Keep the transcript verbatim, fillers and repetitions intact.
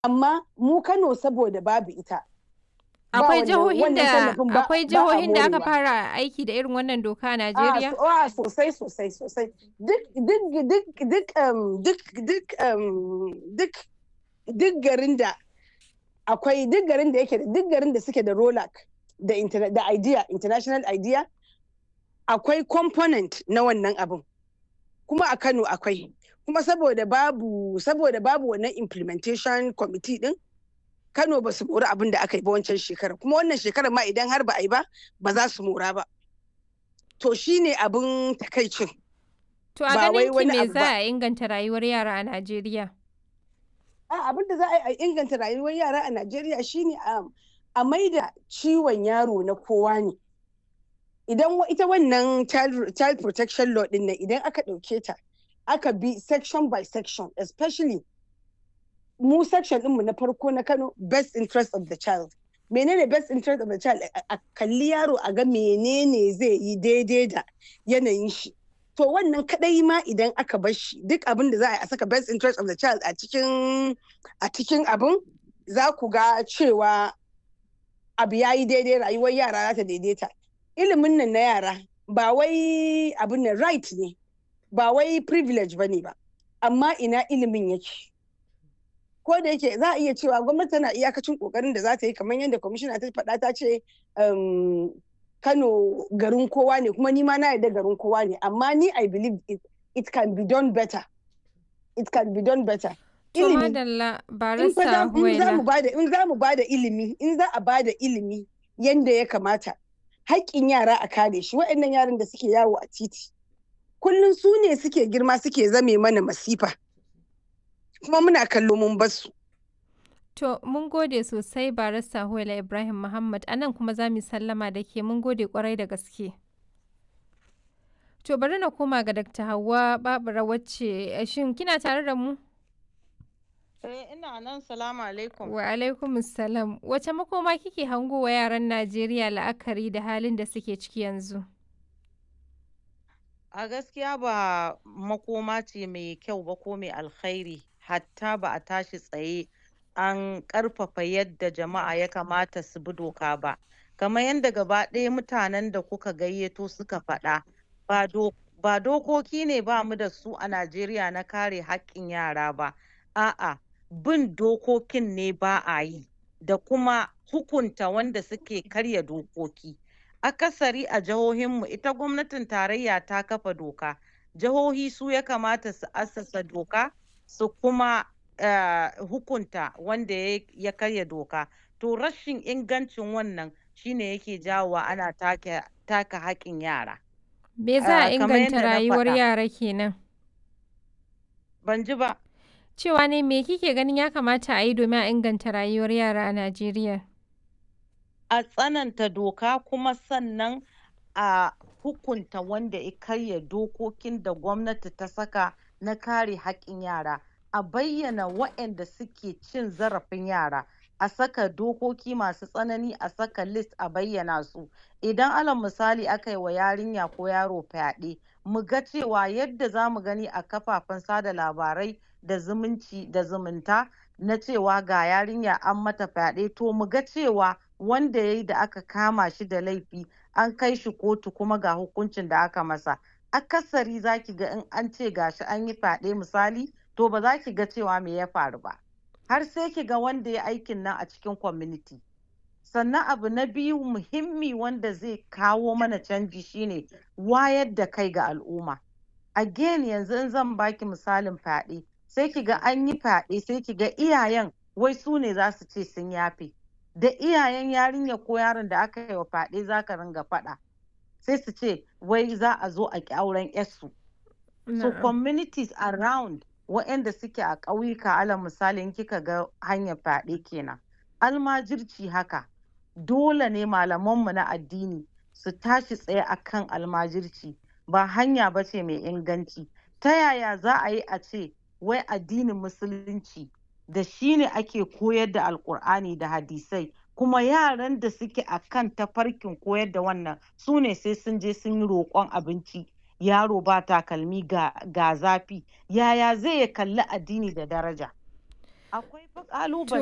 amma mu Kano saboda babu ita ba Akwai wannan jihohin wannan da tallafin ba akwai ba a jihohin da aka morewa. fara aiki da irin wannan doka a a Najeriya? so- a sosai sosai sosai duk duk duk duk um, duk duk um, duk duk garin da akwai duk garin da yake da duk garin da suke da ROLAC da interna- da idea international idea akwai component na wannan abin, kuma a Kano akwai, kuma saboda babu saboda babu wannan implementation committee din Kano ba su mori abin da aka yi ba wancan shekarar, kuma wannan shekarar ma idan har ba a yi ba ba za su mora ba. To shine abin takaicin. To a Ba wai ganin ki wani me abu za ba. a inganta rayuwar yara a Najeriya? A abin da za a yi a inganta rayuwar yara a Najeriya shine a a maida ciwon yaro na kowa ne. Idan wa- ita wannan child, child protection law din nan idan aka ɗauke ta aka bi section by section, especially mu section ɗinmu na farko na Kano, best interest of the child. Menene best interest of the child? A a kalli yaro a ga menene zai yi daidai da yanayin shi. To wannan kadai ma idan aka bar shi duk abin da za a yi a saka best interest of the child a cikin a cikin abin, za ku ga cewa abu ya yi daidai, rayuwar yara za ta daidaita. Ilimin nan na yara ba wai abin nan right ne, ba wai privilege ba ne ba, amma ina ilimin yake. Ko da yake za a iya cewa gwamnati tana iyakacin kokarin da za ta yi, kamar yadda kwamishina ta faɗa, ta ce um, Kano garin kowa ne, kuma ni ma na yarda garin kowa ne, amma ni I believe it, it can be done better. It can be done better. To Ilimi, madalla in fa za barista in za mu Huwaila. bada in za mu bada ilimi, in za a bada ilimi yanda ya kamata, haƙƙin yara a kare shi. Waɗannan yaran da suke yawo a titi kullum su ne suke girma suke zame mana masifa, kuma muna kallo mun bar su. To mun gode sosai barista Huwaila Ibrahim Muhammad, a nan kuma za mu yi sallama da ke, mun gode kwarai da gaske. To bari na koma ga Dakta Hauwa Babura, wacce shin kina tare da mu? Eh, ina nan, salamu alaikum. Wa alaikum salam. Wace makoma kike hango wa yaran Najeriya la'akari da halin da suke ciki yanzu? A gaskiya ba makoma ce mai kyau ba ko mai alkhairi, hatta ba a tashi tsaye an ƙarfafa yadda jama'a ya kamata su bi doka ba. Kamar yadda gaba ɗaya mutanen da kuka gayyato suka faɗa, ba do ba dokoki ne ba mu da su a Najeriya na kare haƙƙin yara ba. A'a, bin dokokin ne ba a yi, da kuma hukunta wanda suke karya dokoki. Akasari a jihohinmu ita gwamnatin tarayya ta kafa doka, jihohi su ya kamata su assasa doka su kuma eh, hukunta wanda ya ya karya doka. To rashin ingancin wannan shine yake jawowa ana take taka haƙƙin yara. Me za a Eh, kamar inganta yadda na rayuwar faɗa, yara kenan? ban ji ba. Cewa ne me kike ganin ya kamata a yi domin a inganta rayuwar yara a Najeriya? A tsananta doka, kuma sannan a hukunta wanda ya karya dokokin da gwamnati ta saka na kare haƙƙin yara. A bayyana waɗanda suke cin zarafin yara, a saka dokoki masu tsanani, a saka list a bayyana su. Idan alal misali aka yi wa yarinya ko yaro fyaɗe, mu ga cewa yadda za mu gani a kafafen sada labarai da zumunci da zumunta na cewa ga yarinya an mata fyaɗe, to mu ga cewa wanda ya yi da aka kama shi da laifi an kai shi kotu kuma ga hukuncin da aka masa. Akasari za ki ga in an ce gashi an yi fyaɗe misali, to ba za ki ga cewa me ya faru ba, har sai ki ga wanda ya aikin nan a cikin community. Sannan abu na biyu muhimmi wanda zai kawo mana canji shine wayar da kai ga al'umma. Again, yanzu in zan baki misalin fyaɗe, sai ki ga an yi fyaɗe, sai ki ga iyayen wai su ne za su ce sun yafe, da iyayen yarinya ko yaron da aka yi wa fyaɗe za ka ringa faɗa, sai su ce wai za a zo a ƙi auren yarsu. So Na'am. communities around waɗanda suke a ƙauyuka, alal misalin kika ga hanyar fyaɗe kenan, almajirci haka, dole ne malamanmu na addini su tashi tsaye akan almajirci, ba hanya ba ce mai inganci. Ta yaya za a yi a ce wai addinin musulunci da shi ne ake koyar da alkur'ani da hadisai, kuma yaran da suke a kan tafarkin koyar da wannan su ne sai sun je sun yi roƙon abinci, yaro ba takalmi ga, ga zafi, yaya zai ya kalli addini da daraja? Akwai fa ƙalubale.